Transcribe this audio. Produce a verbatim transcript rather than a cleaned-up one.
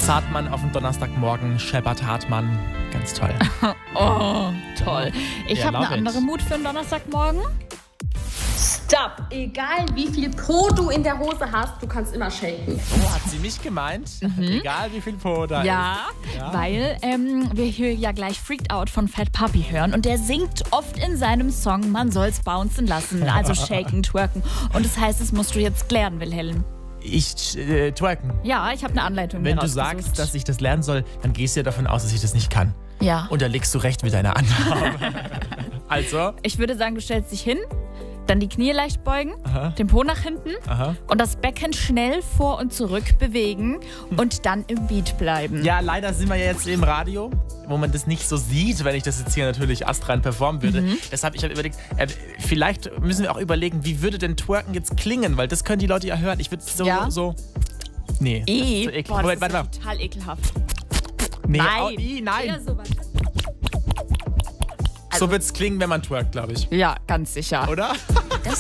Zartmann auf dem Donnerstagmorgen, Shepard Hartmann. Ganz toll. Oh, toll. Ich Ja, habe eine love it. andere Mut für einen Donnerstagmorgen. Stopp! Egal wie viel Po du in der Hose hast, du kannst immer shaken. Oh, hat sie mich gemeint? Egal wie viel Po da Ja, ist. Ja, weil ähm, wir hier ja gleich Freaked Out von Fat Puppy hören und der singt oft in seinem Song, man soll's bouncen lassen, also shaken, twerken. Und das heißt, das musst du jetzt klären, Wilhelm. Ich äh, twerken. Ja, ich habe eine Anleitung Wenn mir du rausgesucht. sagst, dass ich das lernen soll, dann gehst du ja davon aus, dass ich das nicht kann. Ja. Und da legst du recht mit deiner Annahme. Also, Ich würde sagen, du stellst dich hin, dann die Knie leicht beugen, Aha. den Po nach hinten aha. und das Becken schnell vor und zurück bewegen und dann im Beat bleiben. Ja, leider sind wir ja jetzt im Radio, wo man das nicht so sieht, wenn ich das jetzt hier natürlich astrein performen würde. Mhm. Deshalb, ich habe überlegt, äh, vielleicht müssen wir auch überlegen, wie würde denn Twerken jetzt klingen, weil das können die Leute ja hören. Ich würde so, Ja? so... Nee, das I. ist so eklig. Boah, das Moment, ist warte ja mal. total ekelhaft. Nee, Nein. Au, I, nein. Eher sowas. so wird es klingen, wenn man twerkt, glaube ich. Ja, ganz sicher. Oder? Das